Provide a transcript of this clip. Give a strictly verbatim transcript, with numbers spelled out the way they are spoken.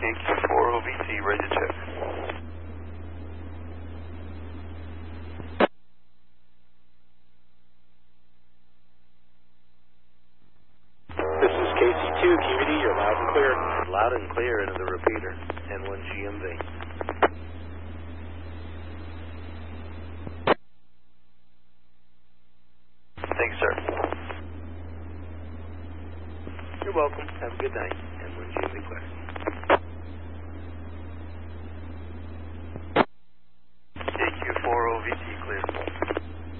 K Q four O V T, ready to check. This is K C two, Q V D, you're loud and clear. Loud and clear into the repeater, N one G M V. Thanks, sir. You're welcome. Have a good night. N one G M V clear.